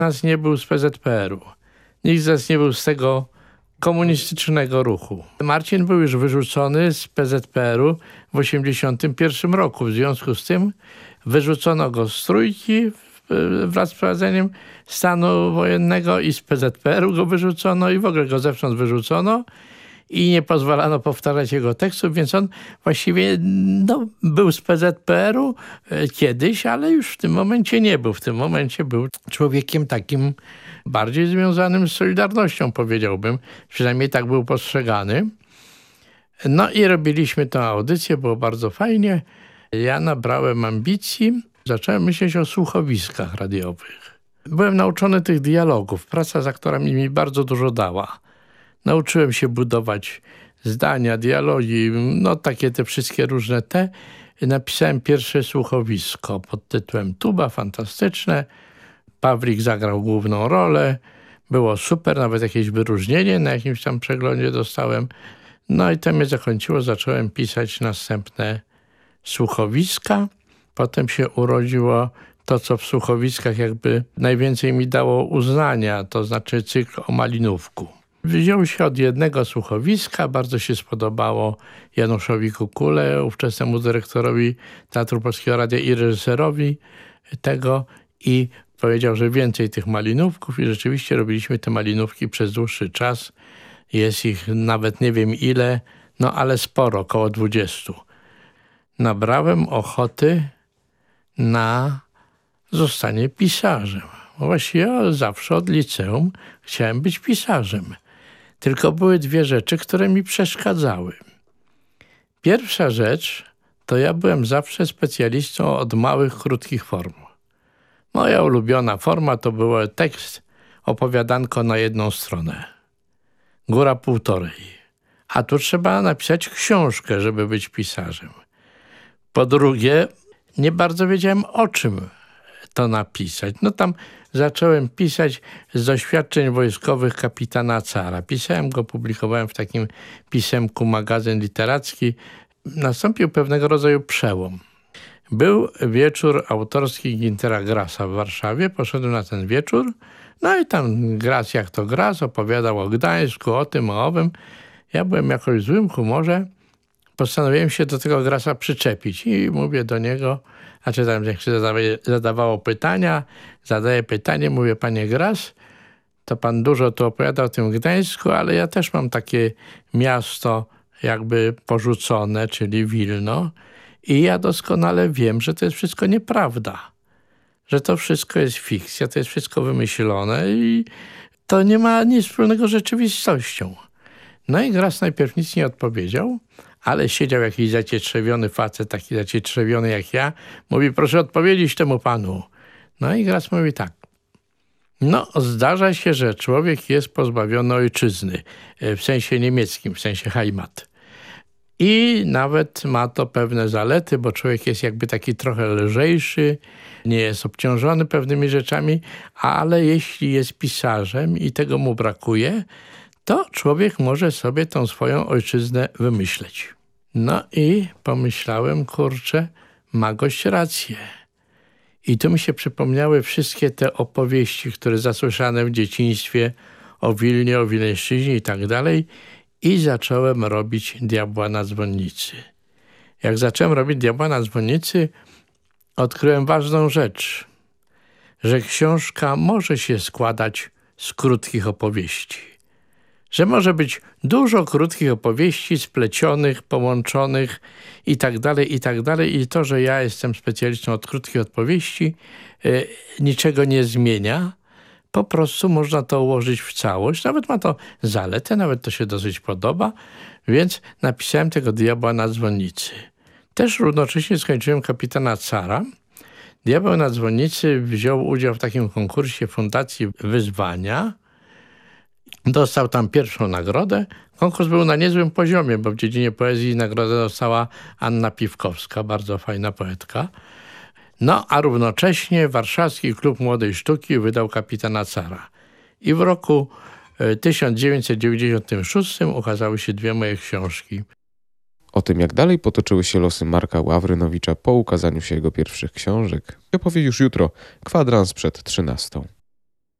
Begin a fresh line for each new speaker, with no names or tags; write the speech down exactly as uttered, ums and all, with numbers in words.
nas nie był z P Z P R u. Nikt z nas nie był z tego komunistycznego ruchu. Marcin był już wyrzucony z P Z P R u w osiemdziesiątym pierwszym roku. W związku z tym wyrzucono go z Trójki wraz z wprowadzeniem stanu wojennego i z P Z P R u go wyrzucono i w ogóle go zewsząd wyrzucono i nie pozwalano powtarzać jego tekstów, więc on właściwie no, był z P Z P R u kiedyś, ale już w tym momencie nie był. W tym momencie był człowiekiem takim bardziej związanym z Solidarnością, powiedziałbym. Przynajmniej tak był postrzegany. No i robiliśmy tę audycję, było bardzo fajnie. Ja nabrałem ambicji, zacząłem myśleć o słuchowiskach radiowych. Byłem nauczony tych dialogów. Praca z aktorami mi bardzo dużo dała. Nauczyłem się budować zdania, dialogi, no takie te wszystkie różne te. Napisałem pierwsze słuchowisko pod tytułem Tuba, fantastyczne. Pawlik zagrał główną rolę. Było super, nawet jakieś wyróżnienie na jakimś tam przeglądzie dostałem. No i to mnie zakończyło, zacząłem pisać następne słuchowiska. Potem się urodziło to, co w słuchowiskach jakby najwięcej mi dało uznania, to znaczy cykl o Malinówku. Wziął się od jednego słuchowiska, bardzo się spodobało Januszowi Kukule, ówczesnemu dyrektorowi Teatru Polskiego Radia i reżyserowi tego i powiedział, że więcej tych Malinówków i rzeczywiście robiliśmy te Malinówki przez dłuższy czas. Jest ich nawet nie wiem ile, no ale sporo, około dwudziestu. Nabrałem ochoty na zostanie pisarzem. Właściwie ja zawsze od liceum chciałem być pisarzem. Tylko były dwie rzeczy, które mi przeszkadzały. Pierwsza rzecz to ja byłem zawsze specjalistą od małych, krótkich form. Moja ulubiona forma to był tekst, opowiadanko na jedną stronę. Góra półtorej. A tu trzeba napisać książkę, żeby być pisarzem. Po drugie, nie bardzo wiedziałem, o czym to napisać. No tam zacząłem pisać z doświadczeń wojskowych kapitana Cara. Pisałem go, publikowałem w takim pisemku, magazyn literacki. Nastąpił pewnego rodzaju przełom. Był wieczór autorski Gintera Grasa w Warszawie. Poszedłem na ten wieczór. No i tam Gras, jak to Gras, opowiadał o Gdańsku, o tym, o owym. Ja byłem jakoś w złym humorze. Postanowiłem się do tego Grasa przyczepić i mówię do niego, a czy tam jak się zadawało pytania, zadaję pytanie, mówię, panie Gras, to pan dużo tu opowiada o tym Gdańsku, ale ja też mam takie miasto jakby porzucone, czyli Wilno i ja doskonale wiem, że to jest wszystko nieprawda, że to wszystko jest fikcja, to jest wszystko wymyślone i to nie ma nic wspólnego z rzeczywistością. No i Gras najpierw nic nie odpowiedział, ale siedział jakiś zacietrzewiony facet, taki zacietrzewiony jak ja. Mówi, proszę odpowiedzieć temu panu. No i Gras mówi tak. No, zdarza się, że człowiek jest pozbawiony ojczyzny, w sensie niemieckim, w sensie Heimat. I nawet ma to pewne zalety, bo człowiek jest jakby taki trochę lżejszy, nie jest obciążony pewnymi rzeczami, ale jeśli jest pisarzem i tego mu brakuje, to człowiek może sobie tą swoją ojczyznę wymyśleć. No i pomyślałem, kurczę, ma gość rację. I tu mi się przypomniały wszystkie te opowieści, które zasłyszane w dzieciństwie o Wilnie, o Wileńszczyźnie i tak dalej. I zacząłem robić Diabła na dzwonnicy. Jak zacząłem robić Diabła na dzwonnicy, odkryłem ważną rzecz, że książka może się składać z krótkich opowieści. Że może być dużo krótkich opowieści splecionych, połączonych i tak dalej, i tak dalej. I to, że ja jestem specjalistą od krótkich opowieści, yy, niczego nie zmienia. Po prostu można to ułożyć w całość. Nawet ma to zaletę, nawet to się dosyć podoba. Więc napisałem tego Diabła na dzwonnicy. Też równocześnie skończyłem Kapitana Cara. Diabeł na dzwonnicy wziął udział w takim konkursie Fundacji Wyzwania. Dostał tam pierwszą nagrodę. Konkurs był na niezłym poziomie, bo w dziedzinie poezji nagrodę dostała Anna Piwkowska, bardzo fajna poetka. No, a równocześnie Warszawski Klub Młodej Sztuki wydał Kapitana Cara. I w roku tysiąc dziewięćset dziewięćdziesiątym szóstym ukazały się dwie moje książki.
O tym, jak dalej potoczyły się losy Marka Ławrynowicza po ukazaniu się jego pierwszych książek, opowie już jutro, kwadrans przed trzynastą.